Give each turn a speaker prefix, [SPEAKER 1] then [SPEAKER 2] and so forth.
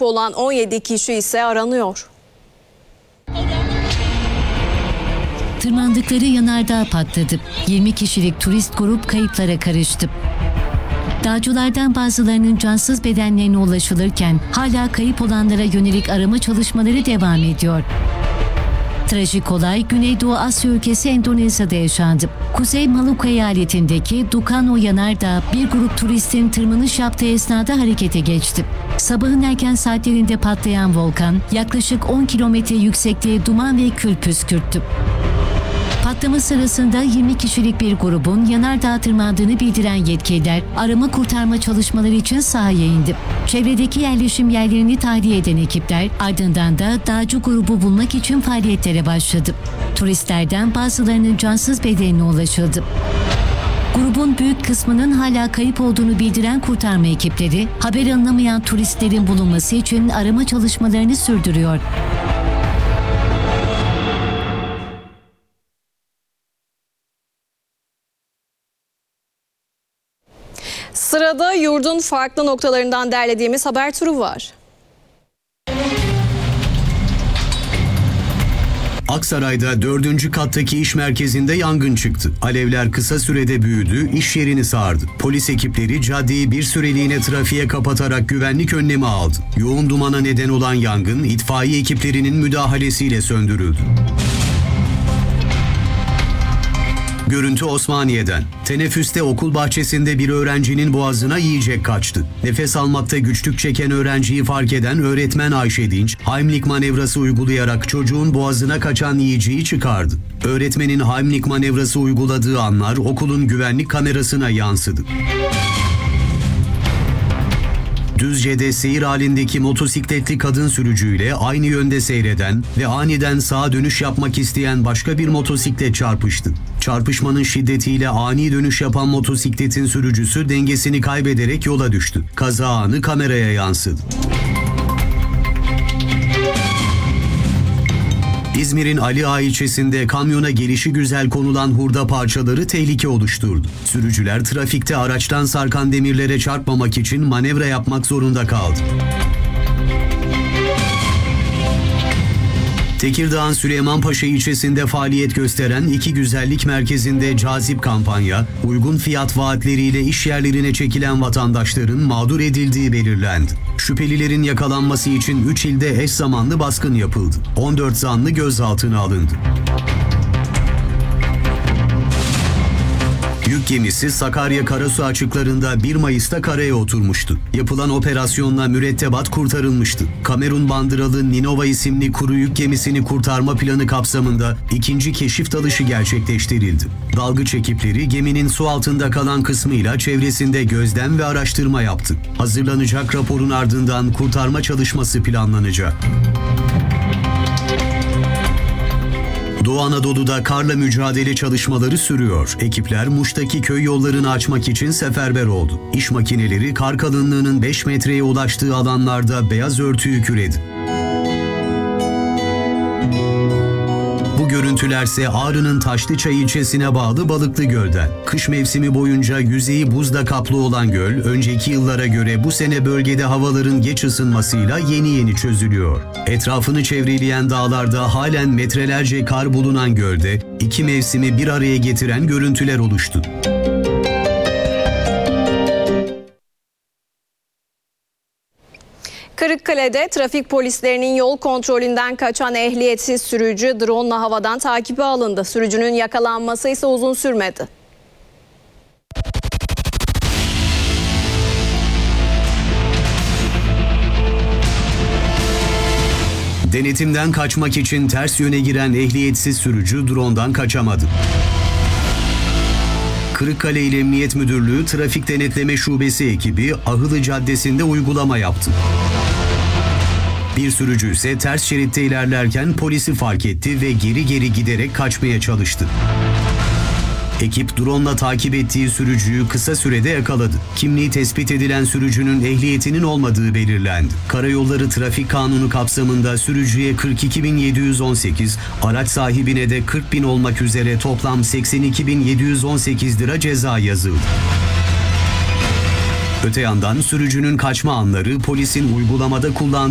[SPEAKER 1] kayıp olan 17 kişi ise aranıyor.
[SPEAKER 2] Tırmandıkları yanardağ patladı. 20 kişilik turist grup kayıplara karıştı. Dağcılardan bazılarının cansız bedenlerine ulaşılırken hala kayıp olanlara yönelik arama çalışmaları devam ediyor. Trajik olay Güneydoğu Asya ülkesi Endonezya'da yaşandı. Kuzey Maluku eyaletindeki Dukanlo yanardağı bir grup turistin tırmanış yaptığı esnada harekete geçti. Sabahın erken saatlerinde patlayan volkan yaklaşık 10 kilometre yüksekliğe duman ve kül püskürttü. Patlama sırasında 20 kişilik bir grubun yanardağ tırmandığını bildiren yetkililer arama kurtarma çalışmaları için sahaya indi. Çevredeki yerleşim yerlerini tahliye eden ekipler ardından da dağcı grubu bulmak için faaliyetlere başladı. Turistlerden bazılarının cansız bedenine ulaşıldı. Grubun büyük kısmının hala kayıp olduğunu bildiren kurtarma ekipleri haber alınamayan turistlerin bulunması için arama çalışmalarını sürdürüyor.
[SPEAKER 1] Sırada yurdun farklı noktalarından derlediğimiz haber turu var.
[SPEAKER 3] Aksaray'da 4. kattaki iş merkezinde yangın çıktı. Alevler kısa sürede büyüdü, iş yerini sardı. Polis ekipleri caddeyi bir süreliğine trafiğe kapatarak güvenlik önlemi aldı. Yoğun dumana neden olan yangın itfaiye ekiplerinin müdahalesiyle söndürüldü. Görüntü Osmaniye'den. Teneffüste okul bahçesinde bir öğrencinin boğazına yiyecek kaçtı. Nefes almakta güçlük çeken öğrenciyi fark eden öğretmen Ayşe Dinç, Heimlich manevrası uygulayarak çocuğun boğazına kaçan yiyeceği çıkardı. Öğretmenin Heimlich manevrası uyguladığı anlar okulun güvenlik kamerasına yansıdı. Düzce'de seyir halindeki motosikletli kadın sürücüyle aynı yönde seyreden ve aniden sağa dönüş yapmak isteyen başka bir motosiklet çarpıştı. Çarpışmanın şiddetiyle ani dönüş yapan motosikletin sürücüsü dengesini kaybederek yola düştü. Kaza anı kameraya yansıdı. İzmir'in Ali Ağa ilçesinde kamyona gelişigüzel konulan hurda parçaları tehlike oluşturdu. Sürücüler trafikte araçtan sarkan demirlere çarpmamak için manevra yapmak zorunda kaldı. Tekirdağ'ın Süleymanpaşa ilçesinde faaliyet gösteren iki güzellik merkezinde cazip kampanya, uygun fiyat vaatleriyle iş yerlerine çekilen vatandaşların mağdur edildiği belirlendi. Şüphelilerin yakalanması için 3 ilde eş zamanlı baskın yapıldı. 14 zanlı gözaltına alındı. Yük gemisi Sakarya Karasu açıklarında 1 Mayıs'ta karaya oturmuştu. Yapılan operasyonla mürettebat kurtarılmıştı. Kamerun bandıralı Ninova isimli kuru yük gemisini kurtarma planı kapsamında ikinci keşif dalışı gerçekleştirildi. Dalgıç ekipleri geminin su altında kalan kısmıyla çevresinde gözlem ve araştırma yaptı. Hazırlanacak raporun ardından kurtarma çalışması planlanacak. Doğu Anadolu'da karla mücadele çalışmaları sürüyor. Ekipler Muş'taki köy yollarını açmak için seferber oldu. İş makineleri kar kalınlığının 5 metreye ulaştığı alanlarda beyaz örtüyü küredi. Bu görüntülerse Ağrı'nın Taşlıçay ilçesine bağlı Balıklıgöl'den. Kış mevsimi boyunca yüzeyi buzla kaplı olan göl, önceki yıllara göre bu sene bölgede havaların geç ısınmasıyla yeni çözülüyor. Etrafını çevreleyen dağlarda halen metrelerce kar bulunan gölde, iki mevsimi bir araya getiren görüntüler oluştu.
[SPEAKER 1] Kırıkkale'de trafik polislerinin yol kontrolünden kaçan ehliyetsiz sürücü drone'la havadan takibe alındı. Sürücünün yakalanması ise uzun sürmedi.
[SPEAKER 3] Denetimden kaçmak için ters yöne giren ehliyetsiz sürücü drone'dan kaçamadı. Kırıkkale İl Emniyet Müdürlüğü Trafik Denetleme Şubesi ekibi Ahılı Caddesi'nde uygulama yaptı. Bir sürücü ise ters şeritte ilerlerken polisi fark etti ve geri giderek kaçmaya çalıştı. Ekip drone'la takip ettiği sürücüyü kısa sürede yakaladı. Kimliği tespit edilen sürücünün ehliyetinin olmadığı belirlendi. Karayolları Trafik Kanunu kapsamında sürücüye 42.718, araç sahibine de 40.000 olmak üzere toplam 82.718 lira ceza yazıldı. Öte yandan sürücünün kaçma anları polisin uygulamada kullandığı